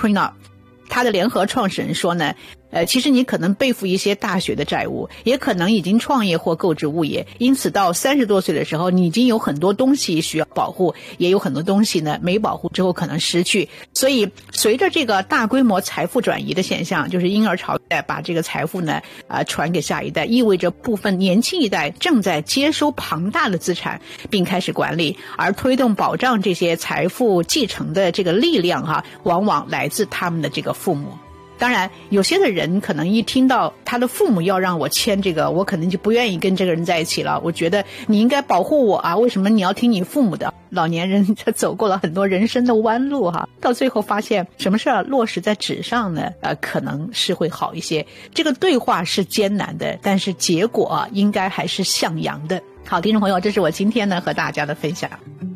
Prenup，他的联合创始人说呢，其实你可能背负一些大学的债务，也可能已经创业或购置物业，因此到30多岁的时候，你已经有很多东西需要保护，也有很多东西呢没保护之后可能失去。所以随着这个大规模财富转移的现象，就是婴儿潮代把这个财富呢传给下一代，意味着部分年轻一代正在接收庞大的资产并开始管理，而推动保障这些财富继承的这个力量往往来自他们的这个父母。当然有些的人可能一听到他的父母要让我签这个，我可能就不愿意跟这个人在一起了，我觉得你应该保护我啊，为什么你要听你父母的？老年人他走过了很多人生的弯路到最后发现什么事落实在纸上呢可能是会好一些。这个对话是艰难的，但是结果应该还是向阳的。好，听众朋友，这是我今天呢和大家的分享。